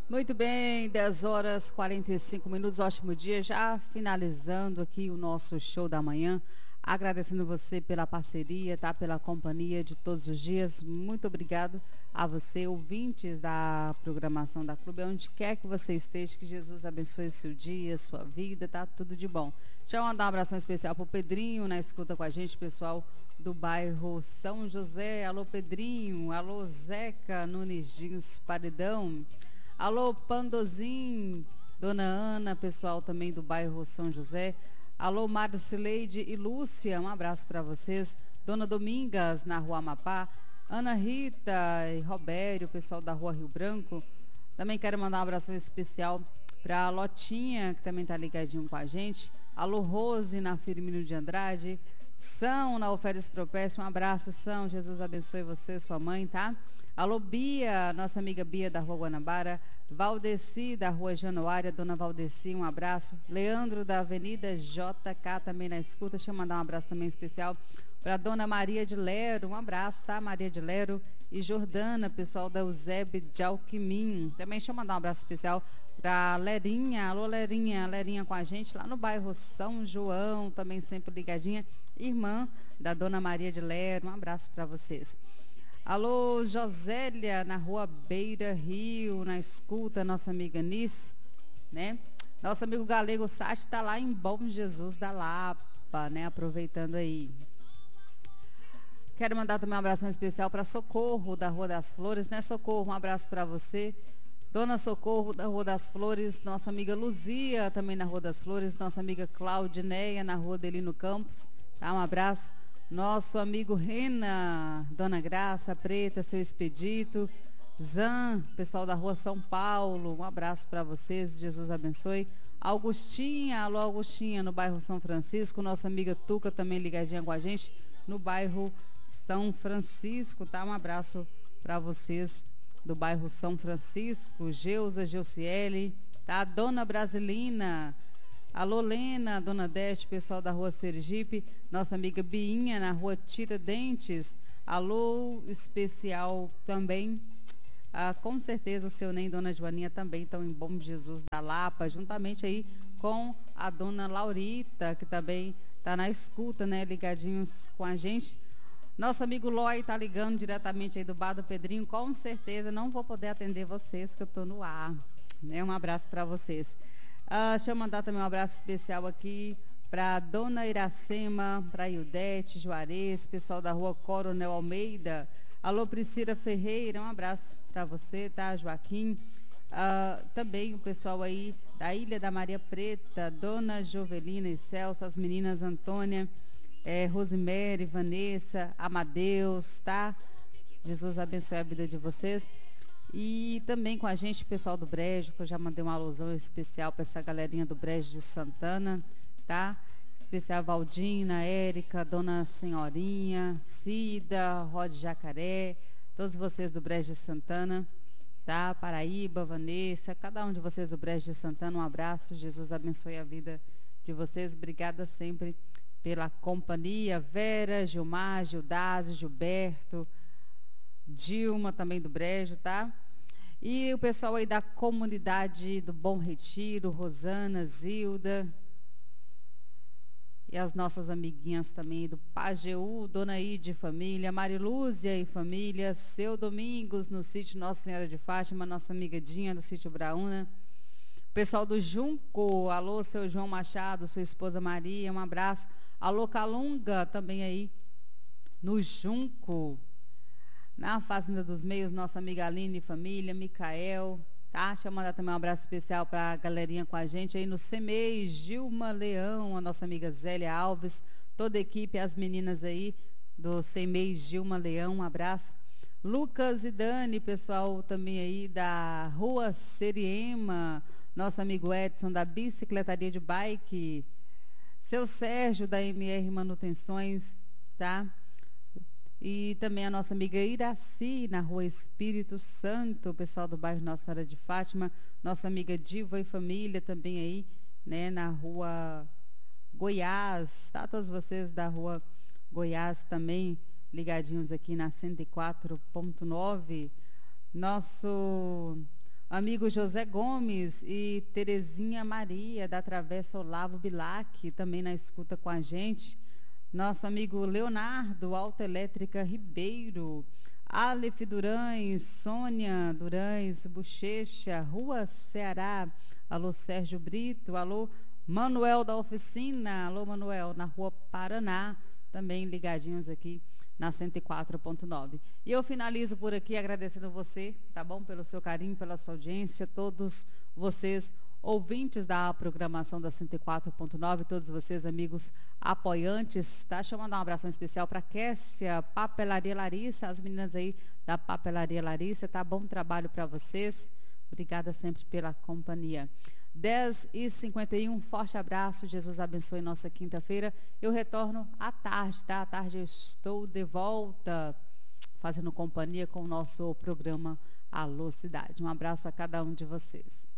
Muito bem, 10 horas 45 minutos, ótimo dia, já finalizando aqui o nosso show da manhã, agradecendo você pela parceria, tá? Pela companhia de todos os dias, muito obrigado a você, ouvintes da programação da Clube, onde quer que você esteja, que Jesus abençoe o seu dia, sua vida, tá? Tudo de bom. Já mandar um abração especial pro Pedrinho, na escuta com a gente, pessoal do bairro São José, alô Pedrinho, alô Zeca Nunes Jeans Paredão, alô, Pandozin, Dona Ana, pessoal também do bairro São José. Alô, Marcileide e Lúcia, um abraço para vocês. Dona Domingas, na Rua Amapá. Ana Rita e Robério, pessoal da Rua Rio Branco. Também quero mandar um abraço especial para a Lotinha, que também está ligadinho com a gente. Alô, Rose, na Firmino de Andrade. São, na Oferes Propécio, um abraço, São. Jesus abençoe você, sua mãe, tá? Alô, Bia, nossa amiga Bia da Rua Guanabara. Valdeci, da Rua Januária, Dona Valdeci, um abraço. Leandro, da Avenida JK, também na escuta. Deixa eu mandar um abraço também especial para Dona Maria de Lero, um abraço, tá? Maria de Lero e Jordana, pessoal da Eusébio de Alquimim. Também deixa eu mandar um abraço especial para Lerinha. Alô, Lerinha, Lerinha com a gente lá no bairro São João, também sempre ligadinha. Irmã da Dona Maria de Lero, um abraço para vocês. Alô, Josélia, na Rua Beira Rio, na escuta, nossa amiga Nice, né? Nosso amigo Galego Sati está lá em Bom Jesus da Lapa, né? Aproveitando aí. Quero mandar também um abraço especial para Socorro, da Rua das Flores, né, Socorro? Um abraço para você. Dona Socorro, da Rua das Flores, nossa amiga Luzia, também na Rua das Flores, nossa amiga Claudineia, na Rua Delino Campos, tá? Um abraço. Nosso amigo Rena, Dona Graça Preta, seu Expedito, Zan, pessoal da Rua São Paulo, um abraço para vocês, Jesus abençoe. Augustinha, alô Augustinha, no bairro São Francisco, nossa amiga Tuca também ligadinha com a gente, no bairro São Francisco, tá? Um abraço para vocês do bairro São Francisco, Geusa, Geuciele, tá? Dona Brasilina, alô Lena, Dona Deste, pessoal da Rua Sergipe, nossa amiga Biinha na Rua Tiradentes, alô especial também, com certeza o seu nem Dona Joaninha também estão em Bom Jesus da Lapa, juntamente aí com a Dona Laurita, que também está na escuta, né, ligadinhos com a gente. Nosso amigo Loi está ligando diretamente aí do bar do Pedrinho, com certeza não vou poder atender vocês, que eu estou no ar, né, um abraço para vocês. Deixa eu mandar também um abraço especial aqui para Dona Iracema, para Ildete, Juarez, pessoal da Rua Coronel Almeida. Alô, Priscila Ferreira, um abraço para você, tá, Joaquim? Também o pessoal aí da Ilha da Maria Preta, Dona Jovelina e Celso, as meninas Antônia, Rosemary, Vanessa, Amadeus, tá? Jesus abençoe a vida de vocês. E também com a gente o pessoal do Brejo, que eu já mandei uma alusão especial para essa galerinha do Brejo de Santana, tá? Especial Valdina, Érica, Dona Senhorinha, Cida, Rod Jacaré, todos vocês do Brejo de Santana, tá? Paraíba, Vanessa, cada um de vocês do Brejo de Santana, um abraço, Jesus abençoe a vida de vocês, obrigada sempre pela companhia, Vera, Gilmar, Gildásio, Gilberto, Dilma também do Brejo, tá? E o pessoal aí da comunidade do Bom Retiro, Rosana, Zilda, e as nossas amiguinhas também do Pajeú, Dona Ide família, Marilúzia e família, Seu Domingos no sítio Nossa Senhora de Fátima, nossa amiga Dinha do sítio Braúna, pessoal do Junco, alô, seu João Machado, sua esposa Maria, um abraço. Alô, Calunga, também aí no Junco, na Fazenda dos Meios, nossa amiga Aline e família, Micael, tá? Deixa eu mandar também um abraço especial para a galerinha com a gente aí no CEMEI, Gilma Leão, a nossa amiga Zélia Alves, toda a equipe, as meninas aí do CEMEI, Gilma Leão, um abraço. Lucas e Dani, pessoal também aí da Rua Seriema, nosso amigo Edson da Bicicletaria de Bike, seu Sérgio da MR Manutenções, tá? E também a nossa amiga Iraci, na Rua Espírito Santo, o pessoal do bairro Nossa Senhora de Fátima, nossa amiga Diva e família também aí, né, na Rua Goiás, tá? Todos vocês da Rua Goiás também ligadinhos aqui na 104.9. Nosso Amigo José Gomes e Terezinha Maria, da Travessa Olavo Bilac, também na escuta com a gente. Nosso amigo Leonardo, Autoelétrica Ribeiro. Aleph Durães, Sônia Durães, Bochecha, Rua Ceará. Alô, Sérgio Brito. Alô, Manuel da Oficina. Alô, Manuel, na Rua Paraná. Também ligadinhos aqui na 104.9. E eu finalizo por aqui agradecendo você, tá bom? Pelo seu carinho, pela sua audiência, todos vocês, ouvintes da programação da 104.9, todos vocês, amigos apoiantes, tá? Deixa eu mandar um abração especial para Kessia, Papelaria Larissa, as meninas aí da Papelaria Larissa, tá? Bom trabalho para vocês. Obrigada sempre pela companhia. 10h51, forte abraço, Jesus abençoe nossa quinta-feira. Eu retorno à tarde, tá? À tarde eu estou de volta, fazendo companhia com o nosso programa Alô Cidade. Um abraço a cada um de vocês.